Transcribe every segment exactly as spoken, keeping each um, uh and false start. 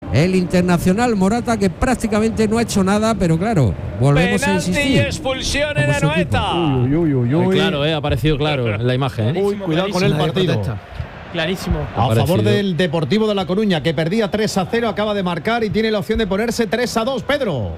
el internacional Morata, que prácticamente no ha hecho nada, pero claro, volvemos penalti a insistir. Y expulsión en Anoeta. Uy, uy, uy, uy. Muy claro, eh, ha aparecido claro en la imagen. ¿eh? Uy, cuidado con el partido. Clarísimo. A favor del Deportivo de La Coruña, que perdía tres a cero, acaba de marcar y tiene la opción de ponerse tres a dos, Pedro.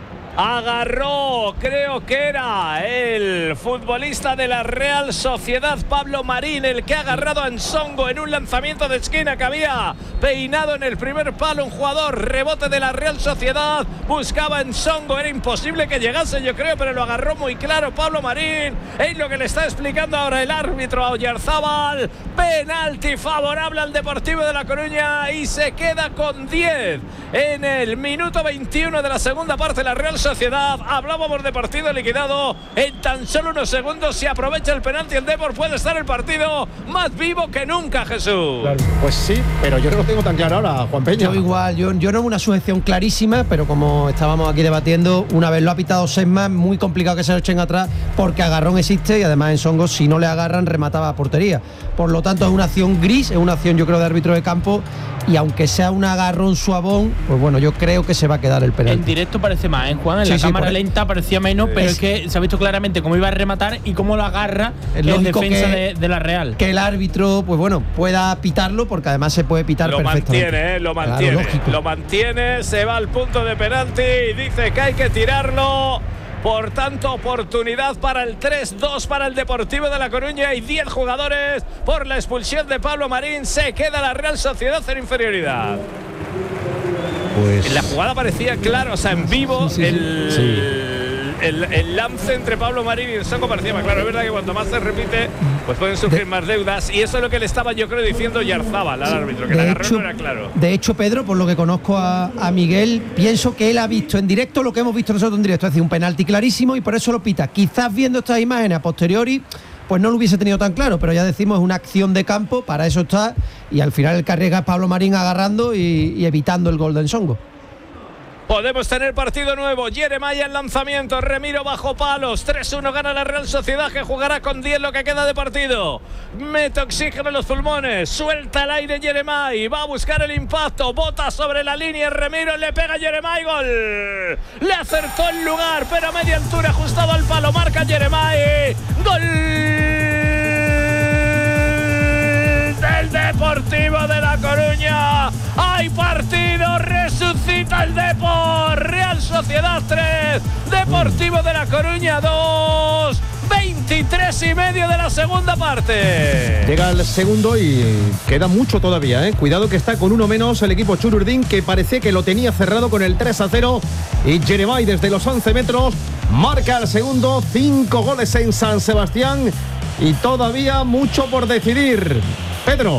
Agarró, creo que era el futbolista de la Real Sociedad, Pablo Marín, el que ha agarrado a Nsongo en un lanzamiento de esquina que había peinado en el primer palo un jugador. Rebote de la Real Sociedad, buscaba a Nsongo, era imposible que llegase, yo creo, pero lo agarró muy claro Pablo Marín. Es lo que le está explicando ahora el árbitro a Oyarzábal. Penalti favorable al Deportivo de La Coruña y se queda con diez en el minuto veintiuno de la segunda parte. La Real Sociedad, hablábamos de partido liquidado, en tan solo unos segundos se aprovecha el penalti, el Depor puede estar el partido más vivo que nunca, Jesús. Claro, pues sí, pero yo no lo tengo tan claro ahora, Juan Peña. Yo igual, yo, yo no es una sujeción clarísima, pero como estábamos aquí debatiendo, una vez lo ha pitado Sesma, muy complicado que se lo echen atrás, porque agarrón existe y además en Songo, si no le agarran, remataba a portería. Por lo tanto, es una acción gris, es una acción, yo creo, de árbitro de campo, y aunque sea un agarrón suavón, pues bueno, yo creo que se va a quedar el penalti. En directo parece más, ¿eh, Juan? En sí, la sí, cámara por... lenta parecía menos, pero es... es que se ha visto claramente cómo iba a rematar y cómo lo agarra es en defensa que, de, de la Real. Que el árbitro, pues bueno, pueda pitarlo, porque además se puede pitar lo perfectamente. Mantiene, eh, lo mantiene, claro, lo mantiene, se va al punto de penalti y dice que hay que tirarlo. Por tanto, oportunidad para el tres dos para el Deportivo de La Coruña y diez jugadores por la expulsión de Pablo Marín. Se queda la Real Sociedad en inferioridad. Pues la jugada parecía claro, o sea, en vivo sí, sí, el, sí. El, el lance entre Pablo Marín y Nsongo parecía más claro. Es verdad que cuanto más se repite, pues pueden surgir de, más deudas, y eso es lo que le estaba, yo creo, diciendo Oyarzábal al árbitro, que el agarrón no era claro. De hecho, Pedro, por lo que conozco a, a Miguel, pienso que él ha visto en directo lo que hemos visto nosotros en directo, es decir, un penalti clarísimo, y por eso lo pita. Quizás viendo estas imágenes a posteriori, pues no lo hubiese tenido tan claro, pero ya decimos, es una acción de campo, para eso está, y al final el que arriesga es Pablo Marín agarrando y, y evitando el gol de Nsongo. Podemos tener partido nuevo. Jeremaya en lanzamiento, Remiro bajo palos, tres uno gana la Real Sociedad, que jugará con diez lo que queda de partido. Mete oxígeno en los pulmones, suelta el aire Jeremaya, va a buscar el impacto, bota sobre la línea, Remiro le pega a Jeremaya, gol. Le acertó el lugar, pero a media altura, ajustado al palo, marca Jeremaya, gol del Deportivo de La Coruña. Hay partido, resucita el Depor. Real Sociedad tres, Deportivo de La Coruña dos. veintitrés y medio de la segunda parte. Llega el segundo y queda mucho todavía, ¿eh? Cuidado que está con uno menos el equipo Chururdín, que parece que lo tenía cerrado con el tres a cero, y Jeremai desde los once metros marca el segundo. Cinco goles en San Sebastián y todavía mucho por decidir. Pedro.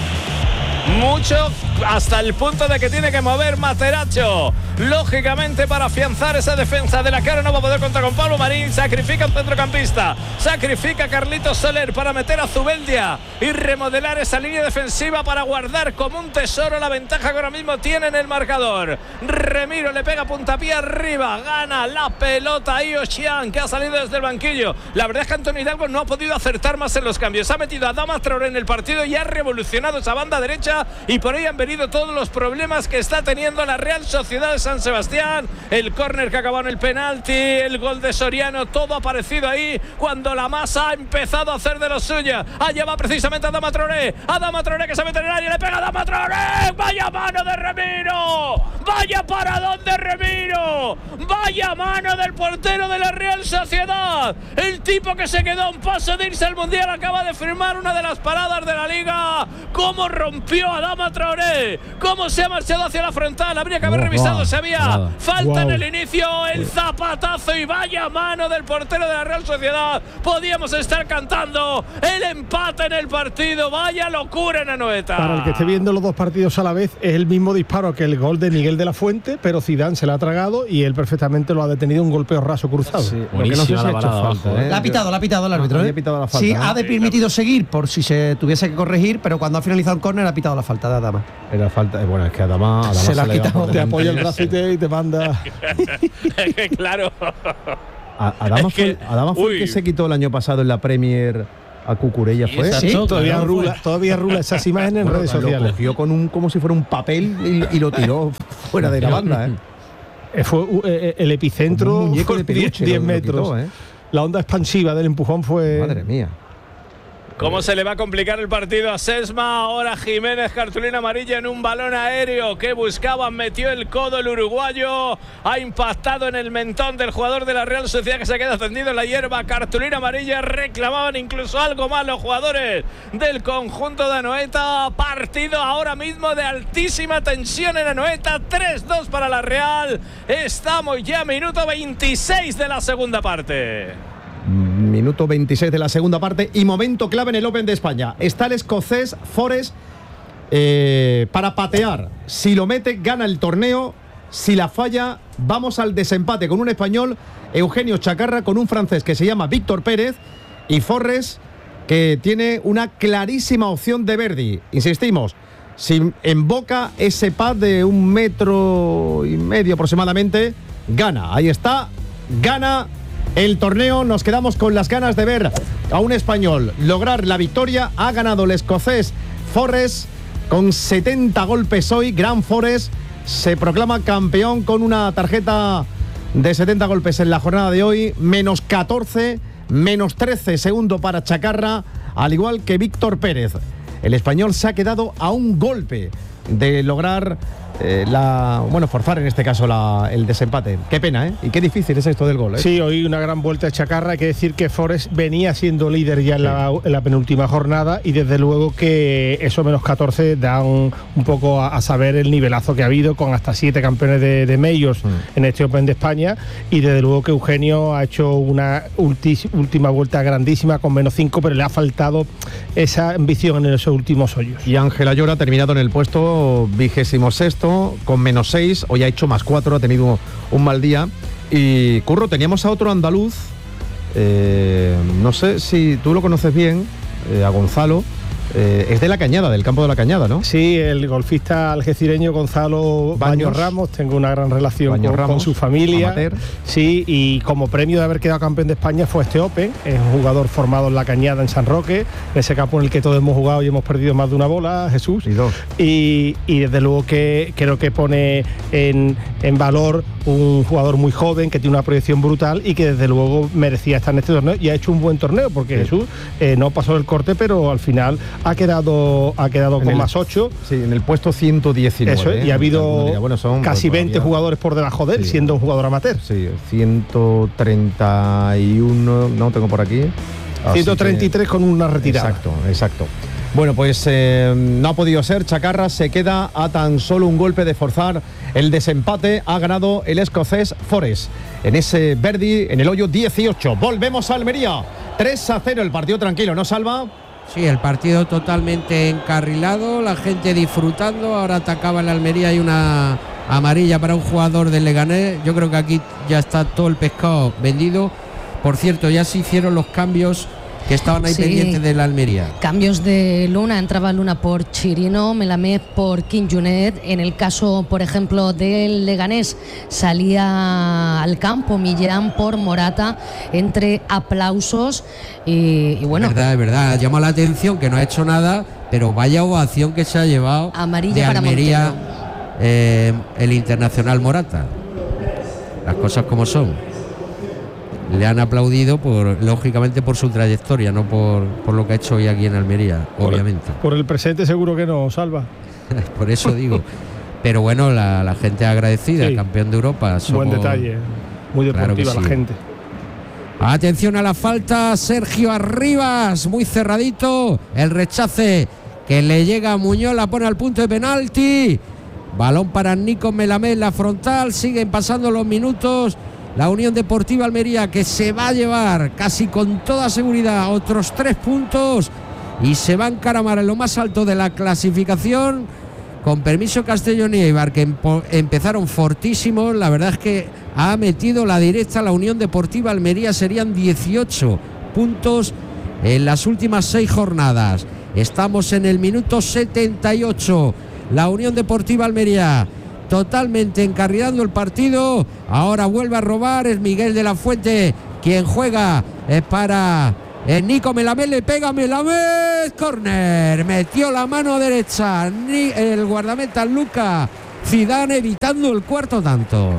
Mucho, hasta el punto de que tiene que mover Materazzo, lógicamente, para afianzar esa defensa de la cara. No va a poder contar con Pablo Marín, sacrifica un centrocampista, sacrifica a Carlitos Soler para meter a Zubeldia y remodelar esa línea defensiva para guardar como un tesoro la ventaja que ahora mismo tiene en el marcador. Remiro le pega puntapié arriba, gana la pelota ahí Ochian, que ha salido desde el banquillo. La verdad es que Antonio Hidalgo no ha podido acertar más en los cambios, ha metido a Adama Traoré en el partido y ha revolucionado esa banda derecha, y por ahí han venido todos los problemas que está teniendo la Real Sociedad de San Sebastián. El córner que acabó en el penalti, el gol de Soriano, todo ha aparecido ahí cuando la masa ha empezado a hacer de lo suya. Allá va precisamente Adama Traoré, Adama Traoré que se mete en el área, le pega a Adama Traoré, vaya mano de Remiro, vaya paradón de Remiro, vaya mano del portero de la Real Sociedad. El tipo que se quedó a un paso de irse al Mundial acaba de firmar una de las paradas de la Liga. Cómo rompió Adama Traoré, cómo se ha marchado hacia la frontal. Habría que haber wow, revisado wow, si había nada. falta wow. en el inicio, el zapatazo y vaya mano del portero de la Real Sociedad. Podíamos estar cantando el empate en el partido. Vaya locura en Anoeta. Para el que esté viendo los dos partidos a la vez, es el mismo disparo que el gol de Miguel de la Fuente, pero Zidane se la ha tragado y él perfectamente lo ha detenido, un golpeo raso cruzado. Sí, lo que no sé si ha hecho falta, ¿eh? La ha pitado, la ha pitado el árbitro, ¿eh? La falta, sí, ¿eh? Ha de permitido seguir por si se tuviese que corregir, pero cuando ha finalizado el córner ha pitado la falta de Adama. Era falta, bueno, es que Adama, Adama se la ha quitado, te apoya el brazo y te, y te manda. Claro. A, Adama, es fue, que, Adama fue el que se quitó el año pasado en la Premier a Cucurella, Sí, fue. exacto. Sí, todavía claro, rula, fue. todavía rula esas imágenes en Bueno, redes lo sociales. cogió con un, como si fuera un papel y, y lo tiró fuera de la banda, ¿eh? Eh, Fue uh, eh, el epicentro, Como un muñeco de diez peluche, lo- lo metros. quitó, ¿eh? La onda expansiva del empujón fue. Madre mía. ¿Cómo se le va a complicar el partido a Sesma? Ahora Jiménez, cartulina amarilla en un balón aéreo que buscaban, metió el codo el uruguayo, ha impactado en el mentón del jugador de la Real Sociedad que se queda tendido en la hierba, cartulina amarilla, reclamaban incluso algo más los jugadores del conjunto de Anoeta. Partido ahora mismo de altísima tensión en Anoeta, tres dos para la Real, estamos ya minuto veintiséis de la segunda parte. Minuto veintiséis de la segunda parte y momento clave en el Open de España. Está el escocés Forrest eh, para patear. Si lo mete, gana el torneo. Si la falla, vamos al desempate con un español, Eugenio Chacarra, con un francés que se llama Víctor Pérez, y Forrest, que tiene una clarísima opción de birdie. Insistimos, si emboca ese pad de un metro y medio aproximadamente, gana. Ahí está, gana el torneo. Nos quedamos con las ganas de ver a un español lograr la victoria. Ha ganado el escocés Forrest con setenta golpes hoy. Grant Forrest se proclama campeón con una tarjeta de setenta golpes en la jornada de hoy. Menos catorce, menos trece segundo para Chacarra, al igual que Víctor Pérez. El español se ha quedado a un golpe de lograr eh, la, bueno, forzar en este caso la, el desempate. Qué pena, ¿eh? Y qué difícil es esto del gol, ¿eh? Sí, hoy una gran vuelta de Chacarra. Hay que decir que Forrest venía siendo líder ya en, la, en la penúltima jornada, y desde luego que eso menos catorce da un, un poco a, a saber el nivelazo que ha habido, con hasta siete campeones de, de Majors mm. en este Open de España. Y desde luego que Eugenio ha hecho una ulti, última vuelta grandísima con menos cinco, pero le ha faltado esa ambición en esos últimos hoyos. Y Ángel Ayora ha terminado en el puesto vigésimo sexto con menos seis. Hoy ha hecho más cuatro, ha tenido un mal día. Y Curro, teníamos a otro andaluz, eh, no sé si tú lo conoces bien, eh, a Gonzalo. Eh, es de La Cañada, del campo de La Cañada, ¿no? Sí, el golfista algecireño Gonzalo Baños, Baños Ramos. Tengo una gran relación con, con su familia. Amateur. Sí, y como premio de haber quedado campeón de España fue este Open. Es un jugador formado en La Cañada, en San Roque, en ese campo en el que todos hemos jugado y hemos perdido más de una bola, Jesús. Y dos. Y, y desde luego que creo que pone en, en valor un jugador muy joven, que tiene una proyección brutal y que desde luego merecía estar en este torneo, y ha hecho un buen torneo, porque sí. Jesús eh, no pasó el corte, pero al final ha quedado ha quedado con el, más ocho. Sí, en el puesto ciento diecinueve. Eso es, y ha habido bueno, son, casi pues, veinte jugadores por debajo de él, sí, siendo un jugador amateur. Sí, ciento treinta y uno, no tengo por aquí. ciento treinta y tres que, con una retirada. Exacto, exacto. Bueno, pues eh, no ha podido ser. Chacarra se queda a tan solo un golpe de forzar el desempate. Ha ganado el escocés Forrest en ese birdie en el hoyo dieciocho. Volvemos a Almería. tres a cero el partido, tranquilo, ¿no, Salva? Sí, el partido totalmente encarrilado, la gente disfrutando. Ahora atacaba el Almería y una amarilla para un jugador del Leganés. Yo creo que aquí ya está todo el pescado vendido. Por cierto, ya se hicieron los cambios que estaban ahí sí, pendientes de la Almería. Cambios de Luna, entraba Luna por Chirino, Melamed por Quinjunet. En el caso, por ejemplo, del Leganés, salía al campo Millán por Morata, entre aplausos y, y bueno. Es verdad, es verdad, llama la atención que no ha hecho nada, pero vaya ovación que se ha llevado amarilla de para Almería eh, el internacional Morata. Las cosas como son. Le han aplaudido por, lógicamente, por su trayectoria, no por, por lo que ha hecho hoy aquí en Almería, por obviamente. El, por el presente seguro que no, Salva. Por eso digo. Pero bueno, la, la gente agradecida, sí, campeón de Europa. Somos, buen detalle, muy deportiva claro la sí. gente. Atención a la falta, Sergio Arribas, muy cerradito. El rechace que le llega a Muñoz, la pone al punto de penalti. Balón para Nico Melamed en la frontal, siguen pasando los minutos. La Unión Deportiva Almería, que se va a llevar casi con toda seguridad otros tres puntos y se va a encaramar en lo más alto de la clasificación. Con permiso, Castellón y Eibar, que empo- empezaron fortísimos. La verdad es que ha metido la directa la Unión Deportiva Almería. Serían dieciocho puntos en las últimas seis jornadas. Estamos en el minuto setenta y ocho. La Unión Deportiva Almería totalmente encarrilando el partido. Ahora vuelve a robar, es Miguel de la Fuente quien juega, es para Eh, Nico Melamed le pega, Melamed, córner, metió la mano derecha, Ni, el guardameta Luca Zidane evitando el cuarto tanto.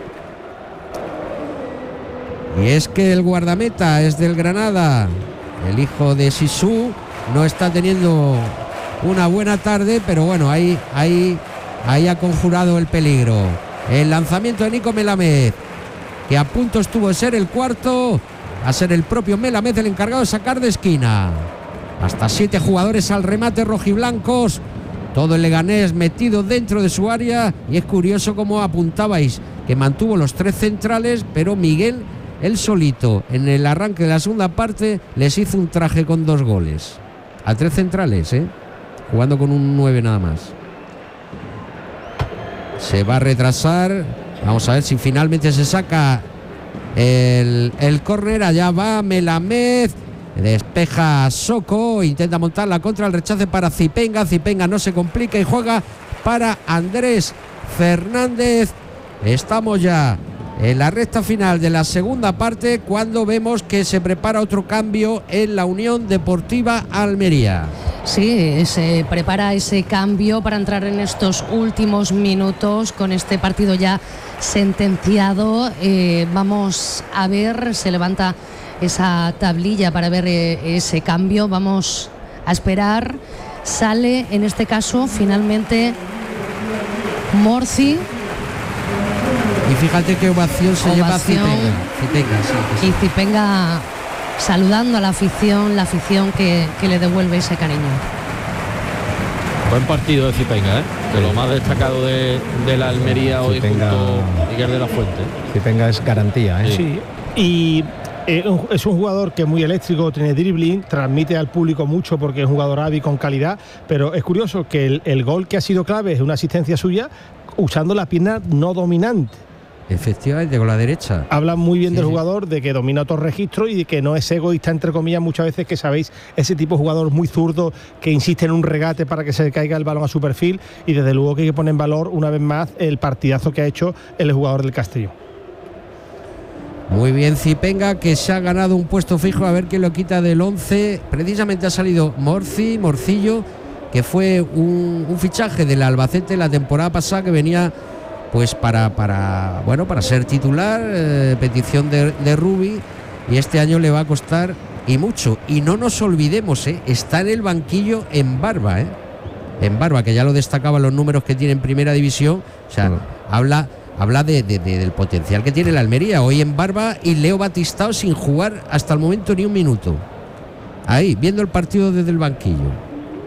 Y es que el guardameta es del Granada, el hijo de Sisu, no está teniendo una buena tarde, pero bueno, ahí, ahí, ahí ha conjurado el peligro. El lanzamiento de Nico Melamed, que a punto estuvo de ser el cuarto, a ser el propio Melamed el encargado de sacar de esquina. Hasta siete jugadores al remate rojiblancos, todo el Leganés metido dentro de su área, y es curioso como apuntabais que mantuvo los tres centrales, pero Miguel, él solito, en el arranque de la segunda parte, les hizo un traje con dos goles. A tres centrales, ¿eh? Jugando con un nueve nada más. Se va a retrasar. Vamos a ver si finalmente se saca el, el córner. Allá va Melamed. Despeja Soko. Intenta montarla contra el rechace para Zipenga. Zipenga no se complica y juega para Andrés Fernández. Estamos ya en la recta final de la segunda parte, cuando vemos que se prepara otro cambio en la Unión Deportiva Almería. Sí, se prepara ese cambio para entrar en estos últimos minutos con este partido ya sentenciado. Eh, vamos a ver, se levanta esa tablilla para ver eh, ese cambio. Vamos a esperar. Sale en este caso finalmente Morci. Y fíjate qué ovación se lleva Zipenga. Zipenga, sí, sí. Y Zipenga saludando a la afición, la afición que, que le devuelve ese cariño. Buen partido de Zipenga, ¿eh? Que lo más destacado de, de la Almería hoy Zipenga, junto a Miguel de la Fuente. Zipenga es garantía, ¿eh? Sí, y eh, es un jugador que es muy eléctrico, tiene dribbling, transmite al público mucho porque es un jugador hábil con calidad, pero es curioso que el, el gol que ha sido clave es una asistencia suya usando la pierna no dominante. Efectivamente, con la derecha. Habla muy bien sí, del sí. jugador, de que domina otros registros y de que no es egoísta, entre comillas, muchas veces, que sabéis, ese tipo de jugador muy zurdo que insiste en un regate para que se caiga el balón a su perfil, y desde luego que hay que poner en valor una vez más el partidazo que ha hecho el jugador del Castellón. Muy bien Zipenga, que se ha ganado un puesto fijo, a ver quién lo quita del once. Precisamente ha salido Morci, Morcillo, que fue un, un fichaje del Albacete la temporada pasada, que venía pues para, para, bueno, para ser titular, eh, petición de, de Rubi, y este año le va a costar y mucho. Y no nos olvidemos, eh, está en el banquillo en Barba, eh, en Barba, que ya lo destacaban los números que tiene en primera división. O sea, Bueno. habla, habla de, de, de, del potencial que tiene la Almería hoy en Barba, y Leo Batistao sin jugar hasta el momento ni un minuto. Ahí, viendo el partido desde el banquillo.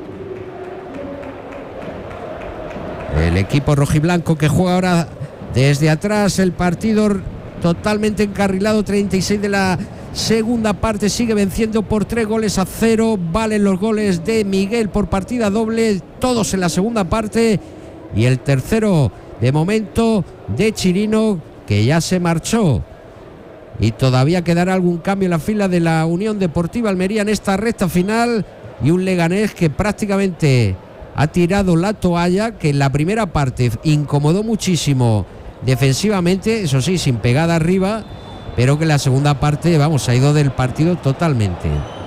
El equipo rojiblanco que juega ahora desde atrás, el partido totalmente encarrilado, treinta y seis de la segunda parte, sigue venciendo por tres goles a cero. Valen los goles de Miguel por partida doble, todos en la segunda parte, y el tercero de momento de Chirino, que ya se marchó. Y todavía quedará algún cambio en la fila de la Unión Deportiva Almería en esta recta final, y un Leganés que prácticamente ha tirado la toalla, que en la primera parte incomodó muchísimo defensivamente, eso sí, sin pegada arriba, pero que en la segunda parte, vamos, ha ido del partido totalmente.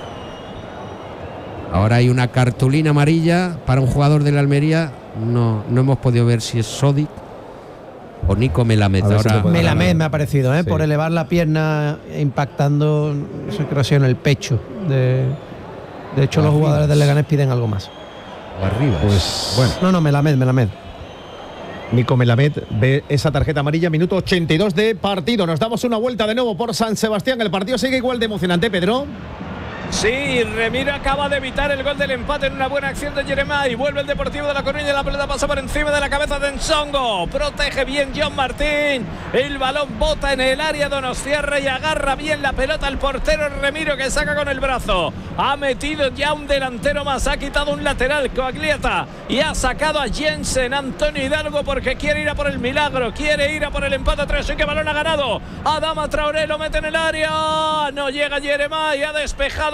Ahora hay una cartulina amarilla para un jugador de la Almería. No, no hemos podido ver si es Sodic o Nico Melamed. Ahora Melamed me ha parecido, ¿eh? Sí. Por elevar la pierna impactando, eso creo que ha sido en el pecho. De, de hecho, los Arriba. jugadores del Leganés piden algo más. o arriba. Pues bueno, No, no, Melamed, Melamed. Nico Melamed ve esa tarjeta amarilla, minuto ochenta y dos de partido. Nos damos una vuelta de nuevo por San Sebastián. El partido sigue igual de emocionante, Pedro. Sí, Remiro acaba de evitar el gol del empate en una buena acción de Jeremai. Vuelve el Deportivo de La Coruña, la pelota pasa por encima de la cabeza de Nsongo. Protege bien John Martín. El balón bota en el área Donostiarra y agarra bien la pelota el portero Remiro, que saca con el brazo. Ha metido ya un delantero más, ha quitado un lateral, Coagliata, y ha sacado a Jensen, Antonio Hidalgo, porque quiere ir a por el milagro, quiere ir a por el empate a tres. Y que balón ha ganado Adama Traoré, lo mete en el área. No llega Jeremai, ha despejado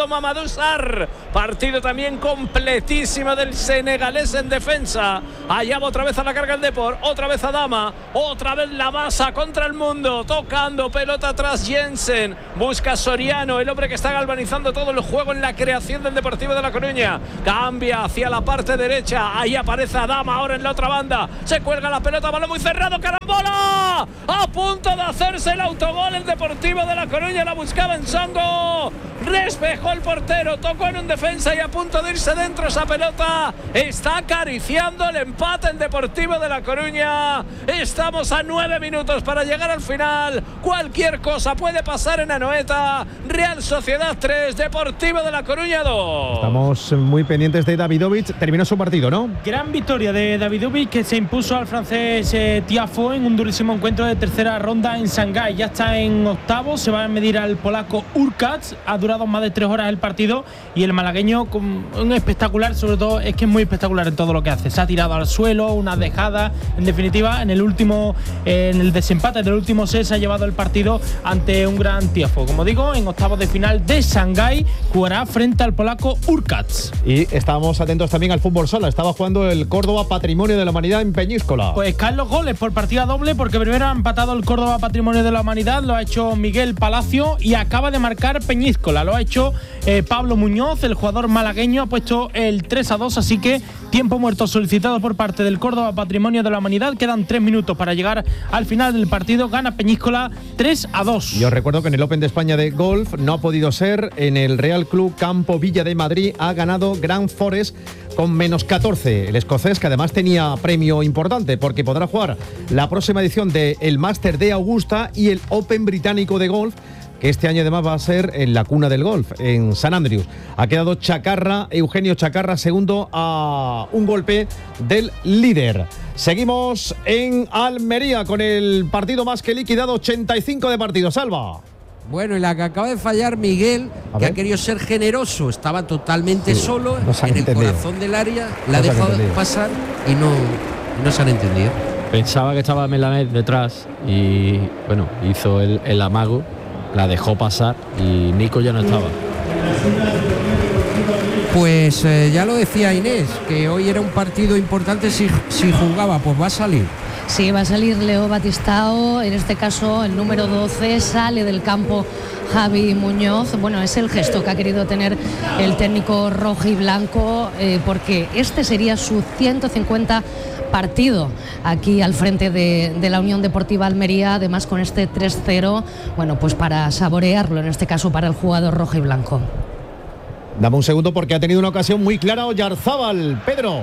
Mamadou Sarr. Partido también completísimo del senegalés en defensa. Allá va otra vez a la carga el Depor, otra vez a Dama, otra vez la masa contra el mundo, tocando pelota atrás Jensen, busca Soriano, el hombre que está galvanizando todo el juego en la creación del Deportivo de La Coruña. Cambia hacia la parte derecha, ahí aparece Adama ahora en la otra banda, se cuelga la pelota, balón muy cerrado, carambola, a punto de hacerse el autogol el Deportivo de La Coruña, la buscaba en Songo, despejó el portero, tocó en un defensa y a punto de irse dentro esa pelota, está acariciando el empate el Deportivo de La Coruña. Estamos a nueve minutos para llegar al final, cualquier cosa puede pasar en Anoeta. Real Sociedad tres, Deportivo de La Coruña dos. Estamos muy pendientes de Davidovich, terminó su partido, ¿no? Gran victoria de Davidovich, que se impuso al francés eh, Tiafoe en un durísimo encuentro de tercera ronda en Shanghái. Ya está en octavo, se va a medir al polaco Urkacz. Ha durado más de tres horas el partido y el malagueño con un espectacular, sobre todo es que es muy espectacular en todo lo que hace. Se ha tirado al suelo, una dejada, en definitiva, en el último, eh, en el desempate del último set se ha llevado el partido ante un gran Tiafoe. Como digo, en octavos de final de Shanghái jugará frente al polaco Urkacz. Y estábamos atentos también al fútbol sala. Estaba jugando el Córdoba Patrimonio de la Humanidad en Peñíscola. Pues caen los goles por partida doble, porque primero ha empatado el Córdoba Patrimonio de la Humanidad, lo ha hecho Miguel Palacio, y acaba de marcar Peñíscola, lo ha hecho eh, Pablo Muñoz, el jugador malagueño, ha puesto el tres a dos, así que tiempo muerto solicitado por parte del Córdoba Patrimonio de la Humanidad. Quedan tres minutos para llegar al final del partido. Gana Peñíscola tres a dos. Yo recuerdo que en el Open de España de golf no ha podido ser. En el Real Club Campo Villa de Madrid ha ganado Grand Forest con menos catorce. El escocés, que además tenía premio importante porque podrá jugar la próxima edición del Máster de Augusta y el Open británico de golf, que este año además va a ser en la cuna del golf, en San Andrews. Ha quedado Chacarra, Eugenio Chacarra, segundo a un golpe del líder. Seguimos en Almería con el partido más que liquidado, ochenta y cinco de partido. Salva. Bueno, y la que acaba de fallar Miguel, A que ver. ha querido ser generoso, estaba totalmente Sí, solo no se han en el entendido. corazón del área, la No ha se han dejado entendido. pasar y no, no se han entendido. Pensaba que estaba Melamed detrás y bueno, hizo el, el amago, la dejó pasar y Nico ya no estaba. Pues eh, ya lo decía Inés, que hoy era un partido importante. Si, si jugaba, pues va a salir. Sí, va a salir Leo Batistao, en este caso el número doce, sale del campo Javi Muñoz. Bueno, es el gesto que ha querido tener el técnico rojo y blanco, eh, porque este sería su ciento cincuenta partido aquí al frente de, de la Unión Deportiva Almería, además con este tres cero, bueno, pues para saborearlo, en este caso para el jugador rojo y blanco. Dame un segundo porque ha tenido una ocasión muy clara Oyarzábal. Pedro.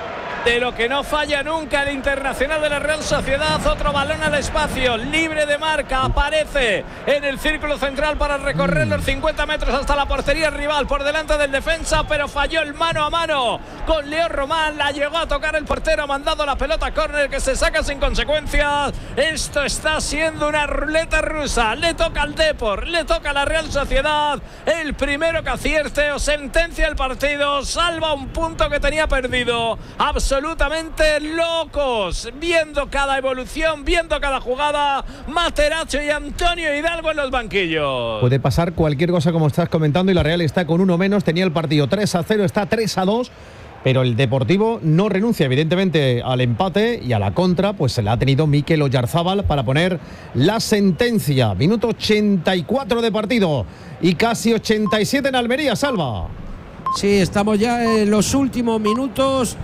De lo que no falla nunca el internacional de la Real Sociedad. Otro balón al espacio, libre de marca, aparece en el círculo central para recorrer los cincuenta metros hasta la portería rival, por delante del defensa, pero falló el mano a mano con Leo Román, la llegó a tocar el portero, ha mandado la pelota a córner que se saca sin consecuencias. Esto está siendo una ruleta rusa, le toca al Depor, le toca a la Real Sociedad, el primero que acierte o sentencia el partido, salva un punto que tenía perdido. Absolutamente locos, viendo cada evolución, viendo cada jugada, Materazzo y Antonio Hidalgo en los banquillos. Puede pasar cualquier cosa como estás comentando y la Real está con uno menos, tenía el partido tres a cero, está tres a dos, pero el Deportivo no renuncia evidentemente al empate y a la contra, pues se la ha tenido Mikel Oyarzábal para poner la sentencia. Minuto ochenta y cuatro de partido y casi ochenta y siete en Almería, Salva. Sí, estamos ya en los últimos minutos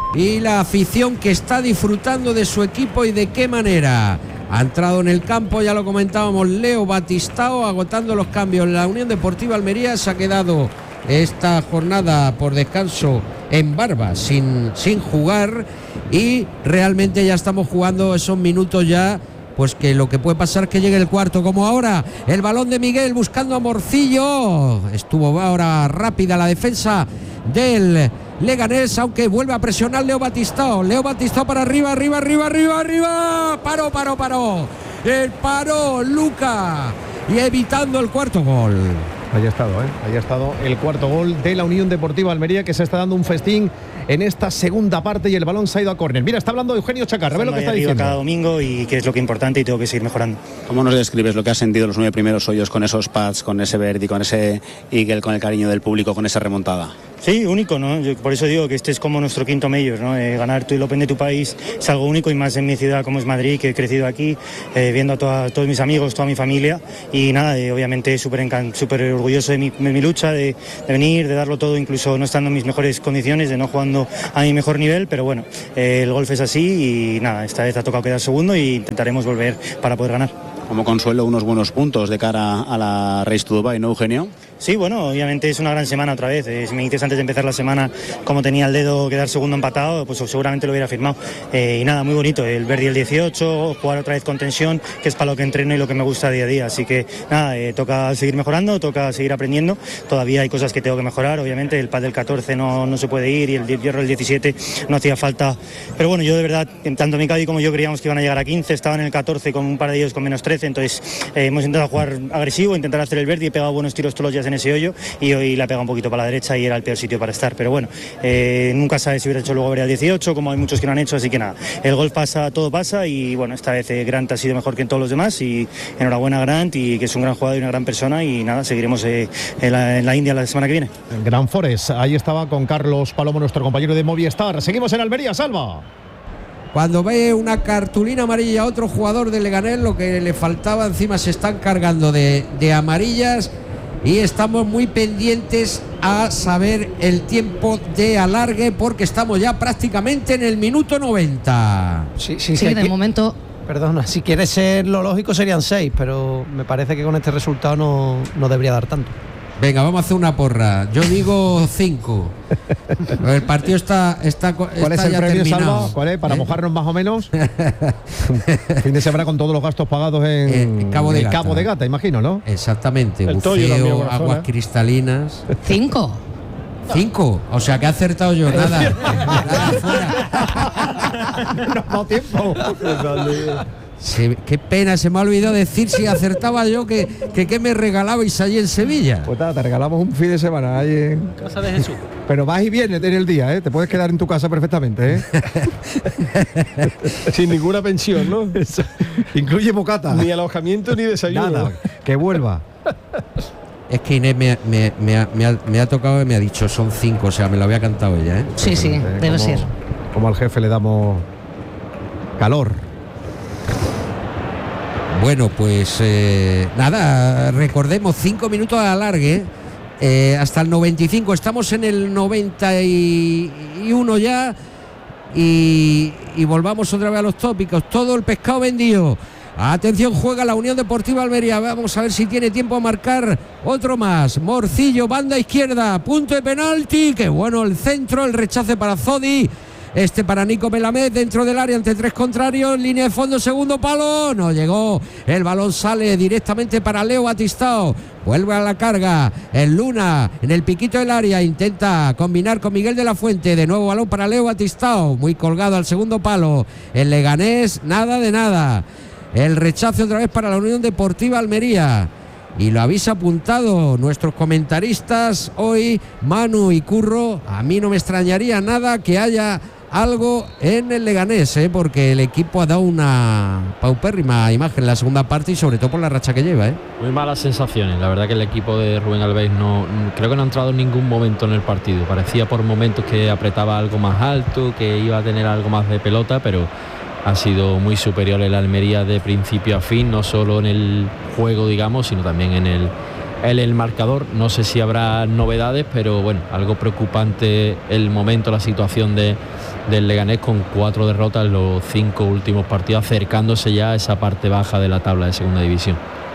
y la afición que está disfrutando de su equipo y de qué manera. Ha entrado en el campo, ya lo comentábamos, Leo Batistao, agotando los cambios. La Unión Deportiva Almería se ha quedado esta jornada por descanso en Barba, sin, sin jugar, y realmente ya estamos jugando esos minutos ya, pues que lo que puede pasar es que llegue el cuarto, como ahora. El balón de Miguel buscando a Morcillo. Estuvo ahora rápida la defensa del Leganés, aunque vuelve a presionar Leo Batistao. Leo Batistao para arriba, arriba, arriba, arriba, arriba. Paró, paró, paró. El paró Luca y evitando el cuarto gol. Ahí ha estado, ¿eh? Ahí ha estado el cuarto gol de la Unión Deportiva Almería, que se está dando un festín en esta segunda parte y el balón se ha ido a córner. Mira, está hablando Eugenio Chacarra, ve lo que está diciendo. Cada domingo y que es lo que es importante y tengo que seguir mejorando. ¿Cómo nos describes lo que has sentido los nueve primeros hoyos con esos pads, con ese Verdi, con ese Eagle, con el cariño del público, con esa remontada? Sí, único, ¿no? Yo por eso digo que este es como nuestro quinto Major, ¿no? Eh, ganar tu, el Open de tu país es algo único y más en mi ciudad como es Madrid, que he crecido aquí, eh, viendo a toda, todos mis amigos, toda mi familia y nada, eh, obviamente súper súper orgulloso de mi, de mi lucha, de, de venir, de darlo todo, incluso no estando en mis mejores condiciones, de no jugando a mi mejor nivel, pero bueno, eh, el golf es así y nada, esta vez ha tocado quedar segundo y intentaremos volver para poder ganar. Como consuelo, unos buenos puntos de cara a la Race to Dubai, ¿no, Eugenio? Sí, bueno, obviamente es una gran semana otra vez. Eh, si me dices antes de empezar la semana cómo tenía el dedo quedar segundo empatado, pues seguramente lo hubiera firmado. Eh, y nada, muy bonito. El Verdi el dieciocho, jugar otra vez con tensión, que es para lo que entreno y lo que me gusta día a día. Así que nada, eh, toca seguir mejorando, toca seguir aprendiendo. Todavía hay cosas que tengo que mejorar, obviamente. El pad del catorce no, no se puede ir y el hierro del diecisiete no hacía falta. Pero bueno, yo de verdad, tanto mi Cádiz como yo creíamos que iban a llegar a quince, estaban en el catorce con un par de ellos con menos trece, entonces eh, hemos intentado jugar agresivo, intentar hacer el Verdi, he pegado buenos tiros todos los días en ese hoyo y hoy la pega un poquito para la derecha y era el peor sitio para estar, pero bueno, eh, nunca sabes si hubiera hecho luego habría el dieciocho, como hay muchos que lo han hecho, así que nada, el golf pasa, todo pasa y bueno, esta vez eh, Grant ha sido mejor que en todos los demás y enhorabuena a Grant y que es un gran jugador y una gran persona y nada, seguiremos eh, en, la, en la India la semana que viene. Gran Forest, ahí estaba con Carlos Palomo, nuestro compañero de Movistar. Seguimos en Almería, Salva. Cuando ve una cartulina amarilla a otro jugador de Leganés, lo que le faltaba, encima se están cargando de, de amarillas y estamos muy pendientes a saber el tiempo de alargue porque estamos ya prácticamente en el minuto noventa. Sí, sí, Sí, sí, de aquí- momento Perdona, si quiere ser lo lógico serían seis, pero me parece que con este resultado no, no debería dar tanto. Venga, vamos a hacer una porra. Yo digo cinco. El partido está, está, ¿Cuál está es el ya premio, terminado. Salva? ¿Cuál es? Para ¿Eh? mojarnos más o menos. Fin de semana con todos los gastos pagados en, En Cabo de en Gata. Cabo de Gata, imagino, ¿no? Exactamente. El Toyo Buceo, también, buena aguas zona. cristalinas. cinco. Cinco. O sea que he acertado yo. Nada. Nada, fuera. No ha dado tiempo. Se- qué pena, se me ha olvidado decir si acertaba yo que, que, que me regalabais allí en Sevilla. Pues nada, te regalamos un fin de semana ahí en... Casa de Jesús. Pero vas y vienes en el día, ¿eh? Te puedes quedar en tu casa perfectamente, ¿eh? Sin ninguna pensión, ¿no? Incluye bocata. Ni alojamiento ni desayuno. Nada, que vuelva. Es que Inés me, me- me ha, me ha- me ha tocado y me ha dicho son cinco, o sea, me lo había cantado ella, ¿eh? Sí, sí, Eh, debe como- ser. Como al jefe le damos calor. Bueno, pues eh, nada, recordemos, cinco minutos de alargue, eh, hasta el noventa y cinco, estamos en el noventa y uno ya y, y volvamos otra vez a los tópicos, todo el pescado vendido. Atención, juega la Unión Deportiva Almería, vamos a ver si tiene tiempo a marcar otro más. Morcillo, banda izquierda, punto de penalti, qué bueno el centro, el rechace para Zodi. Este para Nico Melamed dentro del área ante tres contrarios, línea de fondo, segundo palo, no llegó, el balón sale directamente para Leo Batistao, vuelve a la carga, el Luna en el piquito del área, intenta combinar con Miguel de la Fuente, de nuevo balón para Leo Batistao, muy colgado al segundo palo, el Leganés, nada de nada, el rechace otra vez para la Unión Deportiva Almería. Y lo habéis apuntado nuestros comentaristas hoy, Manu y Curro. A mí no me extrañaría nada que haya algo en el Leganés, ¿eh? Porque el equipo ha dado una paupérrima imagen en la segunda parte y sobre todo por la racha que lleva, ¿eh? Muy malas sensaciones. La verdad que el equipo de Rubén Alves no creo que no ha entrado en ningún momento en el partido. Parecía por momentos que apretaba algo más alto, que iba a tener algo más de pelota, pero ha sido muy superior el Almería de principio a fin, no solo en el juego, digamos, sino también en el, en el marcador. No sé si habrá novedades, pero bueno, algo preocupante el momento, la situación de, del Leganés con cuatro derrotas en los cinco últimos partidos, acercándose ya a esa parte baja de la tabla de segunda división.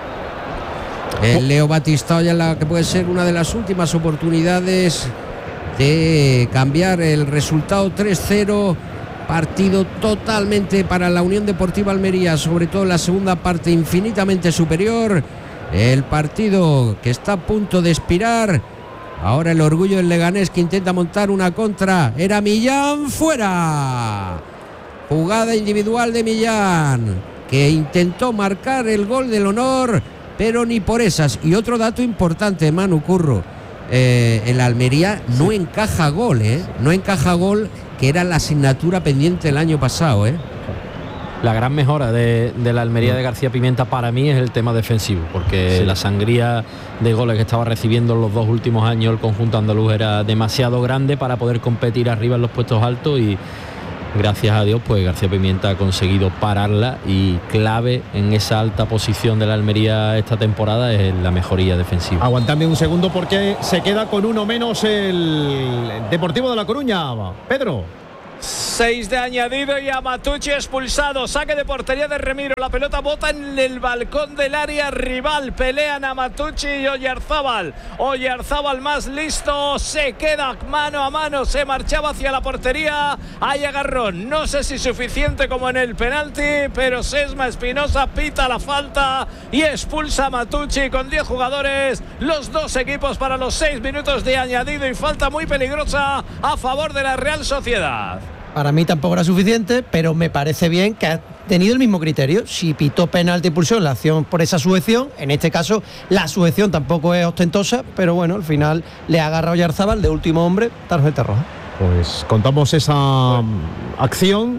El Leo Batistao ya la que puede ser una de las últimas oportunidades de cambiar el resultado. Tres cero. Partido totalmente para la Unión Deportiva Almería, sobre todo en la segunda parte infinitamente superior. El partido que está a punto de expirar. Ahora el orgullo del Leganés que intenta montar una contra. Era Millán, fuera. Jugada individual de Millán, que intentó marcar el gol del honor pero ni por esas. Y otro dato importante, Manu Curro, eh, el Almería no encaja gol, ¿eh? No encaja gol, que era la asignatura pendiente el año pasado, ¿eh? La gran mejora de, de la Almería de García Pimienta para mí es el tema defensivo, porque sí. La sangría de goles que estaba recibiendo en los dos últimos años el conjunto andaluz era demasiado grande para poder competir arriba en los puestos altos, y gracias a Dios pues García Pimienta ha conseguido pararla, y clave en esa alta posición de la Almería esta temporada es la mejoría defensiva. Aguantadme un segundo porque se queda con uno menos el Deportivo de La Coruña. Pedro. Seis de añadido y Amatucci expulsado. Saque de portería de Remiro. La pelota bota en el balcón del área rival. Pelean Amatucci y Oyarzábal. Oyarzábal más listo. Se queda mano a mano. Se marchaba hacia la portería. Hay agarrón. No sé si suficiente como en el penalti, pero Sesma Espinosa pita la falta y expulsa a Amatucci con diez jugadores. Los dos equipos para los seis minutos de añadido y falta muy peligrosa a favor de la Real Sociedad. Para mí tampoco era suficiente, pero me parece bien que ha tenido el mismo criterio. Si pitó penalti expulsión la acción por esa sujeción, en este caso la sujeción tampoco es ostentosa, pero bueno, al final le agarra a Oyarzábal de último hombre, tarjeta roja. Pues contamos esa bueno. acción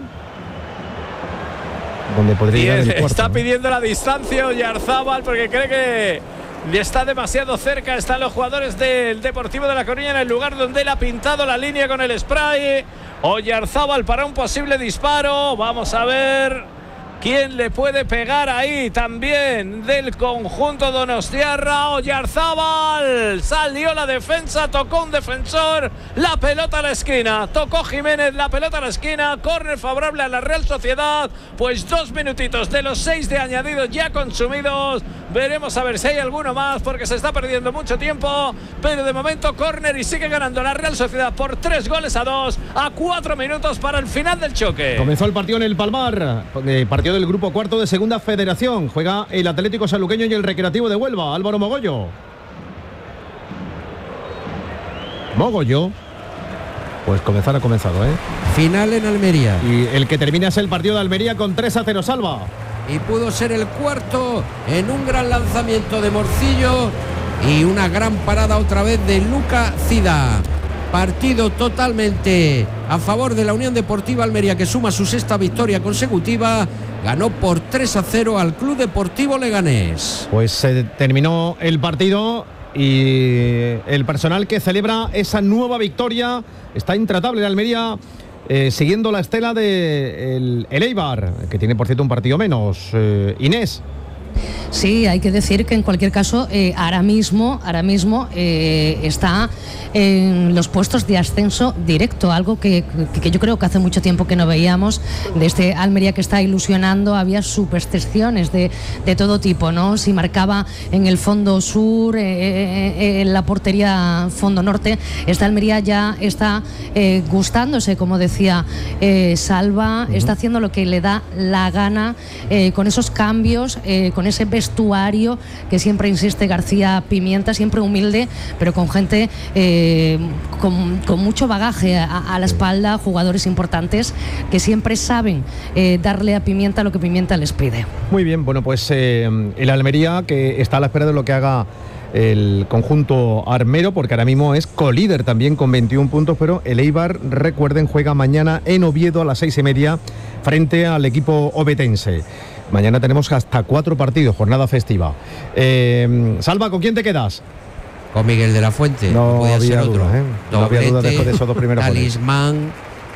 donde podría ir el cuarto, está ¿no? pidiendo la distancia Oyarzábal porque cree que está demasiado cerca. Están los jugadores del Deportivo de La Coruña en el lugar donde él ha pintado la línea con el spray. Oyarzábal para un posible disparo. Vamos a ver quién le puede pegar ahí también del conjunto donostiarra. Oyarzábal, salió la defensa, tocó un defensor, la pelota a la esquina, tocó Jiménez, la pelota a la esquina, córner favorable a la Real Sociedad. Pues dos minutitos de los seis de añadido ya consumidos. Veremos a ver si hay alguno más porque se está perdiendo mucho tiempo, pero de momento córner y sigue ganando la Real Sociedad por tres goles a dos a cuatro minutos para el final del choque. Comenzó el partido en el Palmar, eh, partido del grupo cuarto de Segunda Federación. Juega el Atlético Sanluqueño y el Recreativo de Huelva. Álvaro Mogollo. Mogollo. Pues comenzar ha comenzado, ¿eh? Final en Almería. Y el que termina es el partido de Almería con tres a cero, Salva. Y pudo ser el cuarto en un gran lanzamiento de Morcillo y una gran parada otra vez de Luca Cida. Partido totalmente a favor de la Unión Deportiva Almería, que suma su sexta victoria consecutiva. Ganó por tres a cero al Club Deportivo Leganés. Pues se terminó el partido y el personal que celebra esa nueva victoria está intratable en Almería. Eh, siguiendo la estela de el, el Eibar, que tiene por cierto un partido menos. eh, Inés. Sí, hay que decir que en cualquier caso eh, ahora mismo, ahora mismo eh, está en los puestos de ascenso directo, algo que, que, que yo creo que hace mucho tiempo que no veíamos de este Almería que está ilusionando. Había supersticiones de, de todo tipo, ¿no? Si marcaba en el fondo sur, eh, eh, en la portería fondo norte, esta Almería ya está eh, gustándose, como decía eh, Salva, uh-huh. está haciendo lo que le da la gana eh, con esos cambios, eh, con ese vestuario que siempre insiste García Pimienta, siempre humilde, pero con gente eh, con, con mucho bagaje a, a la espalda, jugadores importantes que siempre saben eh, darle a Pimienta lo que Pimienta les pide. Muy bien, bueno, pues eh, el Almería que está a la espera de lo que haga el conjunto armero, porque ahora mismo es colíder también con veintiún puntos, pero el Eibar, recuerden, juega mañana en Oviedo a las seis y media frente al equipo ovetense. Mañana tenemos hasta cuatro partidos, jornada festiva. Eh, Salva, ¿con quién te quedas? Con Miguel de la Fuente. No, no podía había ser duda, otro. ¿eh? No había duda después de esos dos primeros talismán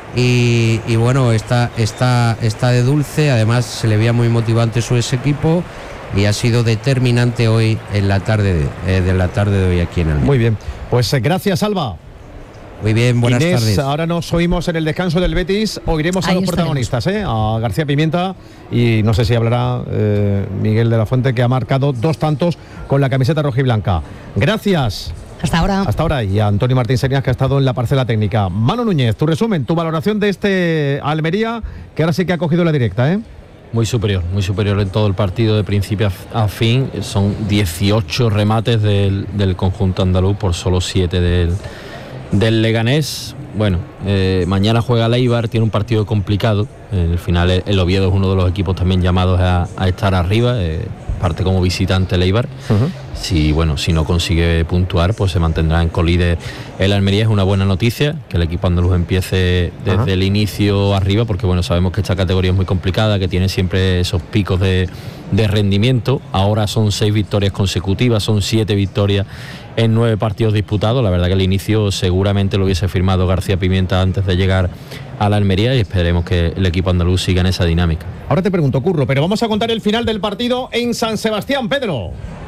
y, y bueno, está, está, está de dulce. Además se le veía muy motivante su ese equipo y ha sido determinante hoy en la tarde de, eh, de la tarde de hoy aquí en Almería. Muy bien, pues eh, gracias, Salva. Muy bien, buenas Inés, tardes. Ahora nos oímos en el descanso del Betis, oiremos Ahí a los protagonistas, ¿eh? A García Pimienta y no sé si hablará eh, Miguel de la Fuente, que ha marcado dos tantos con la camiseta rojiblanca. Gracias. Hasta ahora. Hasta ahora. Y a Antonio Martín Serias, que ha estado en la parcela técnica. Manu Núñez, tu resumen, tu valoración de este Almería, que ahora sí que ha cogido la directa, ¿eh? Muy superior, muy superior en todo el partido de principio a fin. Son dieciocho remates del, del conjunto andaluz por solo siete del Del Leganés. Bueno, eh, mañana juega el Eibar, tiene un partido complicado. Eh, al final el Oviedo es uno de los equipos también llamados a, a estar arriba. Eh, parte como visitante el Eibar. Uh-huh. Si, bueno, si no consigue puntuar, pues se mantendrá en colíder el Almería. Es una buena noticia que el equipo andaluz empiece desde uh-huh. el inicio arriba, porque bueno, sabemos que esta categoría es muy complicada, que tiene siempre esos picos de, de rendimiento. Ahora son seis victorias consecutivas, son siete victorias en nueve partidos disputados. La verdad que el inicio seguramente lo hubiese firmado García Pimienta antes de llegar a la Almería, y esperemos que el equipo andaluz siga en esa dinámica. Ahora te pregunto, Curro, pero vamos a contar el final del partido en San Sebastián, Pedro.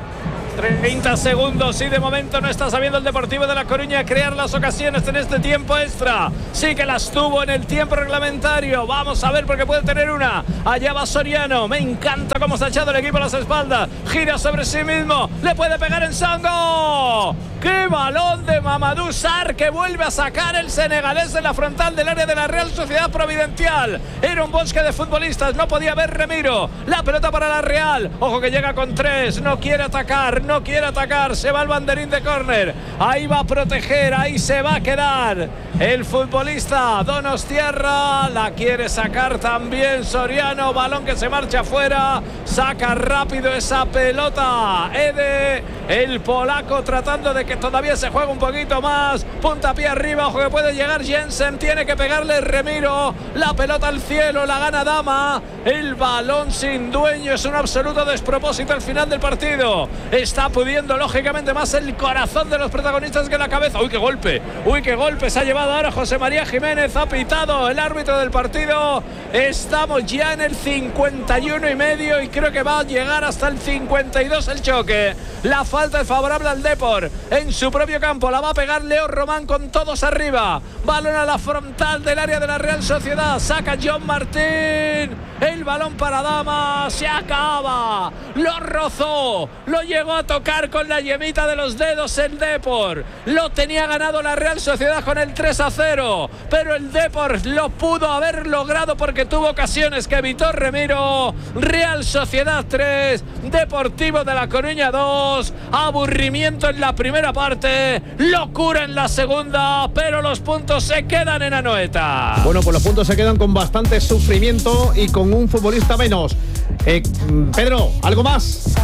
treinta segundos y de momento no está sabiendo el Deportivo de La Coruña crear las ocasiones en este tiempo extra. Sí que las tuvo en el tiempo reglamentario. Vamos a ver porque puede tener una. Allá va Soriano. Me encanta cómo se ha echado el equipo a las espaldas. Gira sobre sí mismo. Le puede pegar en Songo. ¡Qué balón de Mamadou Sarr que vuelve a sacar el senegalés en la frontal del área de la Real Sociedad Providencial! Era un bosque de futbolistas, no podía ver Remiro. La pelota para la Real. Ojo que llega con tres. No quiere atacar, no quiere atacar. Se va el banderín de córner. Ahí va a proteger, ahí se va a quedar el futbolista Donostiarra. La quiere sacar también Soriano. Balón que se marcha afuera. Saca rápido esa pelota Ede, el polaco, tratando de que todavía se juega un poquito más. Puntapié arriba, ojo que puede llegar Jensen. Tiene que pegarle Remiro. La pelota al cielo, la gana Dama. El balón sin dueño, es un absoluto despropósito al final del partido. Está pudiendo lógicamente más el corazón de los protagonistas que la cabeza. Uy, qué golpe, uy, qué golpe se ha llevado ahora José María Jiménez. Ha pitado el árbitro del partido. Estamos ya en el cincuenta y uno y medio y creo que va a llegar hasta el cincuenta y dos el choque. La falta es favorable al Depor en su propio campo. La va a pegar Leo Román con todos arriba. Balón a la frontal del área de la Real Sociedad. Saca John Martín. El balón para Dama. Se acaba. Lo rozó. Lo llegó a tocar con la yemita de los dedos el Depor. Lo tenía ganado la Real Sociedad con el tres a cero. Pero el Depor lo pudo haber logrado porque tuvo ocasiones que evitó Remiro. Real Sociedad tres. Deportivo de La Coruña dos. Aburrimiento en la primera parte, locura en la segunda, pero los puntos se quedan en Anoeta. Bueno, pues los puntos se quedan con bastante sufrimiento y con un futbolista menos. Eh, Pedro, ¿algo más?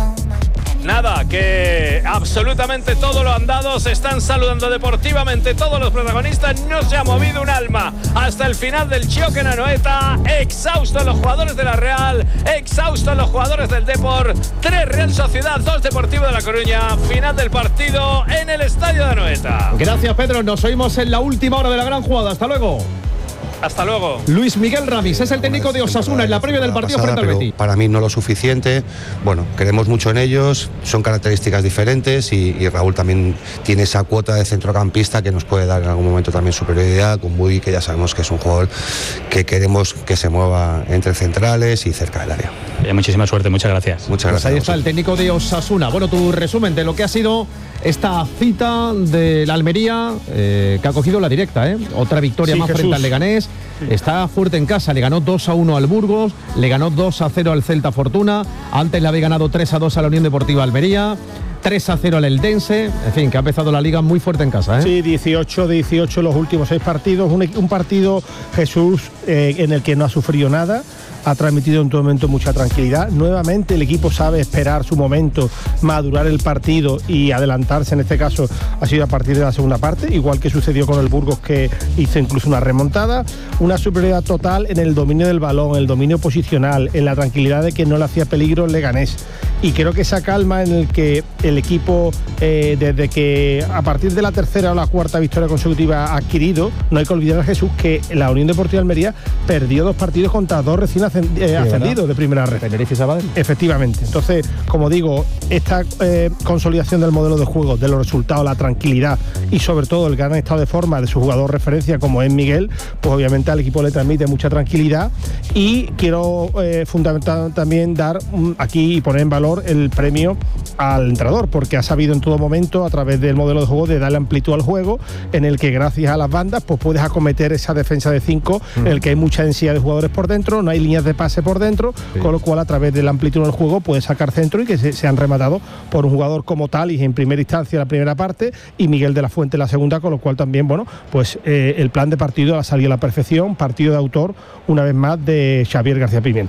Nada, que absolutamente todo lo han dado. Se están saludando deportivamente todos los protagonistas. No se ha movido un alma hasta el final del choque en Anoeta. Exhaustos los jugadores de la Real, exhaustos los jugadores del Depor. Tres Real Sociedad, dos Deportivo de La Coruña. Final del partido en el estadio de Anoeta. Gracias, Pedro. Nos oímos en la última hora de la gran jugada. Hasta luego. Hasta luego. Luis Miguel Ramis es el técnico de Osasuna en la previa del partido frente al Betis. Para mí no lo suficiente. Bueno, creemos mucho en ellos, son características diferentes y, y Raúl también tiene esa cuota de centrocampista que nos puede dar en algún momento también superioridad, con Bui, que ya sabemos que es un jugador que queremos que se mueva entre centrales y cerca del área. Eh, muchísima suerte, muchas gracias. Muchas gracias. Pues ahí está el técnico de Osasuna. Bueno, tu resumen de lo que ha sido esta cita de la Almería, eh, que ha cogido la directa, ¿eh? Otra victoria sí, más Jesús. Frente al Leganés. Sí. Está fuerte en casa, le ganó dos a uno al Burgos, le ganó dos a cero al Celta Fortuna, antes le había ganado tres a dos a la Unión Deportiva Almería, tres a cero al Eldense, en fin, que ha empezado la liga muy fuerte en casa, ¿eh? Sí, dieciocho de dieciocho los últimos seis partidos, un, un partido, Jesús, eh, en el que no ha sufrido nada. Ha transmitido en todo momento mucha tranquilidad. Nuevamente el equipo sabe esperar su momento, madurar el partido y adelantarse. En este caso ha sido a partir de la segunda parte, igual que sucedió con el Burgos, que hizo incluso una remontada. Una superioridad total en el dominio del balón, en el dominio posicional, en la tranquilidad de que no le hacía peligro el Leganés. Y creo que esa calma en el que el equipo, eh, desde que a partir de la tercera o la cuarta victoria consecutiva ha adquirido, no hay que olvidar a Jesús que la Unión Deportiva Almería perdió dos partidos contra dos recién Eh, ascendido de primera red. Tenerife y Sabadell. Efectivamente. Entonces, como digo, esta eh, consolidación del modelo de juego, de los resultados, la tranquilidad y sobre todo el gran estado de forma de su jugador referencia como es Miguel, pues obviamente al equipo le transmite mucha tranquilidad. Y quiero eh, fundamental también dar um, aquí y poner en valor el premio al entrenador, porque ha sabido en todo momento, a través del modelo de juego, de darle amplitud al juego, en el que gracias a las bandas pues puedes acometer esa defensa de cinco, mm. en el que hay mucha densidad de jugadores por dentro, no hay líneas de pase por dentro, sí. Con lo cual a través de la amplitud del juego puede sacar centro y que se, se han rematado por un jugador como Talis en primera instancia la primera parte y Miguel de la Fuente en la segunda, con lo cual también, bueno, pues eh, el plan de partido ha salido a la perfección, partido de autor una vez más de Xavier García Pimienta.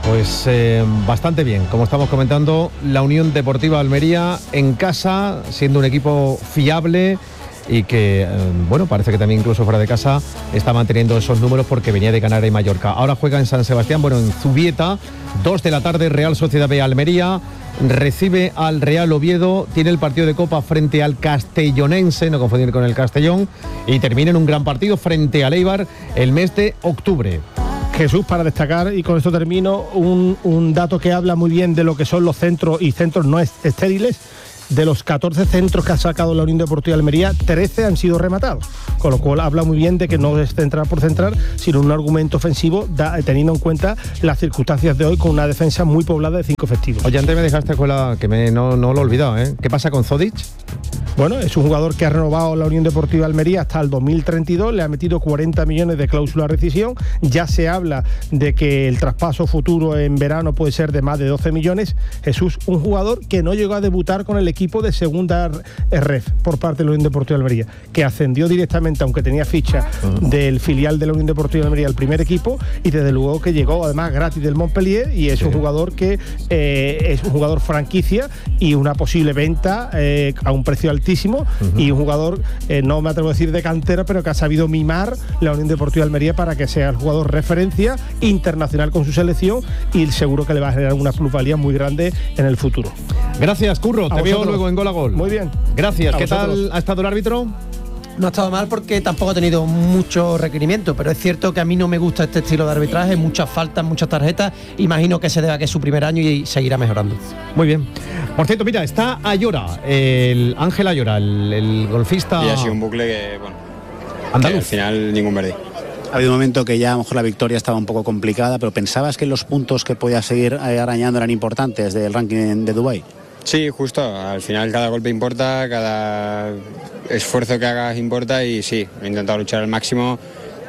Pues eh, bastante bien, como estamos comentando, la Unión Deportiva Almería en casa, siendo un equipo fiable y que, eh, bueno, parece que también incluso fuera de casa está manteniendo esos números porque venía de ganar en Mallorca. Ahora juega en San Sebastián, bueno, en Zubieta, dos de la tarde, Real Sociedad B Almería, recibe al Real Oviedo, tiene el partido de Copa frente al Castellonense, no confundir con el Castellón, y termina en un gran partido frente al Eibar el mes de octubre. Jesús, para destacar, y con esto termino, un, un dato que habla muy bien de lo que son los centros y centros no estériles. De los catorce centros que ha sacado la Unión Deportiva Almería, trece han sido rematados, con lo cual habla muy bien de que no es centrar por centrar, sino un argumento ofensivo, da, teniendo en cuenta las circunstancias de hoy con una defensa muy poblada de cinco efectivos. Oye, antes me dejaste con la que me, no, no lo he olvidado, ¿eh? ¿Qué pasa con Zodic? Bueno, es un jugador que ha renovado la Unión Deportiva Almería hasta el dos mil treinta y dos, le ha metido cuarenta millones de cláusula de rescisión, ya se habla de que el traspaso futuro en verano puede ser de más de doce millones. Jesús, un jugador que no llegó a debutar con el equipo de segunda R E F por parte de la Unión Deportiva Almería, que ascendió directamente, aunque tenía ficha del filial de la Unión Deportiva Almería al primer equipo, y desde luego que llegó además gratis del Montpellier, y es sí. un jugador que eh, es un jugador franquicia y una posible venta eh, a un precio altísimo. Uh-huh. Y un jugador, eh, no me atrevo a decir de cantera, pero que ha sabido mimar la Unión Deportiva Almería para que sea el jugador referencia internacional con su selección, y seguro que le va a generar una plusvalía muy grande en el futuro. Gracias, Curro, te veo luego en Gol a Gol. Muy bien. Gracias. A ¿Qué vosotros. tal ha estado el árbitro? No ha estado mal porque tampoco ha tenido mucho requerimiento, pero es cierto que a mí no me gusta este estilo de arbitraje, muchas faltas, muchas tarjetas. Imagino que se deba a que es su primer año y seguirá mejorando. Muy bien. Por cierto, mira, está Ayora, el Ángel Ayora, el, el golfista. Y ha sido un bucle que, bueno, andaluz. Que al final ningún verde. Ha habido un momento que ya a lo mejor la victoria estaba un poco complicada, pero ¿pensabas que los puntos que podía seguir arañando eran importantes del ranking de Dubái? Sí, justo. Al final cada golpe importa, cada esfuerzo que hagas importa, y sí, he intentado luchar al máximo,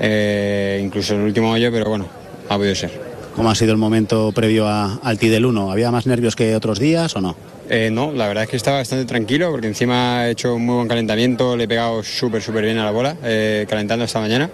eh, incluso en el último hoyo, pero bueno, ha podido ser. ¿Cómo ha sido el momento previo a, al Tee del uno? ¿Había más nervios que otros días o no? Eh, no, la verdad es que estaba bastante tranquilo, porque encima he hecho un muy buen calentamiento, le he pegado súper, súper bien a la bola, eh, calentando esta mañana,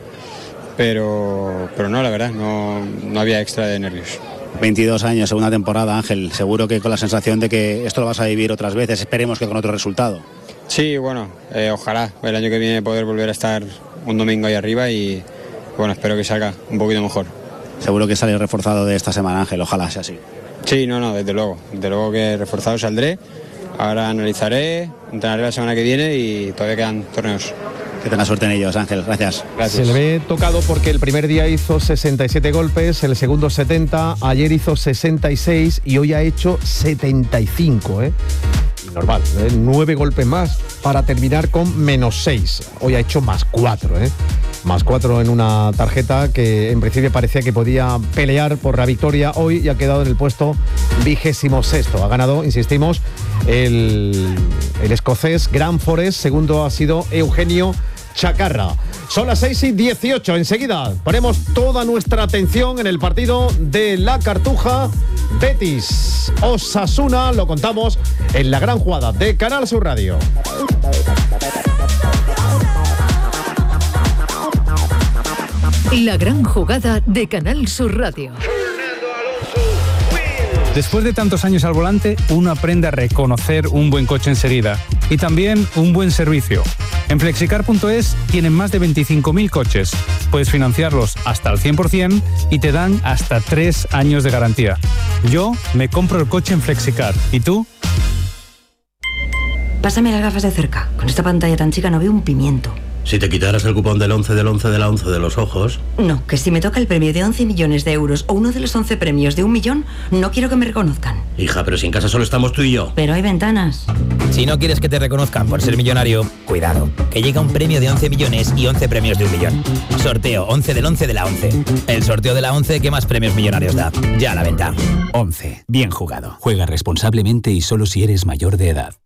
pero, pero no, la verdad, no, no había extra de nervios. veintidós años, segunda temporada, Ángel, seguro que con la sensación de que esto lo vas a vivir otras veces, esperemos que con otro resultado. Sí, bueno, eh, ojalá el año que viene poder volver a estar un domingo ahí arriba, y bueno, espero que salga un poquito mejor. Seguro que sale reforzado de esta semana, Ángel, ojalá sea así. Sí, no, no, desde luego, desde luego que reforzado saldré, ahora analizaré, entrenaré la semana que viene y todavía quedan torneos. Que tenga suerte en ellos, Ángel, gracias. Gracias. Se le ve tocado porque el primer día hizo sesenta y siete golpes, el segundo setenta, ayer hizo sesenta y seis y hoy ha hecho setenta y cinco, ¿eh? Normal, ¿eh? nueve golpes más para terminar con menos seis. Hoy ha hecho más cuatro, ¿eh? Más cuatro en una tarjeta que en principio parecía que podía pelear por la victoria hoy, y ha quedado en el puesto vigésimo sexto. Ha ganado, insistimos, el, el escocés Grant Forrest, segundo ha sido Eugenio Chacarra. Son las seis y dieciocho. Enseguida ponemos toda nuestra atención en el partido de la Cartuja Betis Osasuna. Lo contamos en la gran jugada de Canal Sur Radio. La gran jugada de Canal Sur Radio. Después de tantos años al volante, uno aprende a reconocer un buen coche enseguida y también un buen servicio. En flexicar punto es tienen más de veinticinco mil coches. Puedes financiarlos hasta el cien por ciento y te dan hasta tres años de garantía. Yo me compro el coche en Flexicar. ¿Y tú? Pásame las gafas de cerca. Con esta pantalla tan chica no veo un pimiento. Si te quitaras el cupón del once del once de la once de los ojos... No, que si me toca el premio de once millones de euros o uno de los once premios de un millón, no quiero que me reconozcan. Hija, pero si en casa solo estamos tú y yo. Pero hay ventanas. Si no quieres que te reconozcan por ser millonario, cuidado, que llega un premio de once millones y once premios de un millón. Sorteo once del once de la once. El sorteo de la once que más premios millonarios da. Ya a la venta. once. Bien jugado. Juega responsablemente y solo si eres mayor de edad.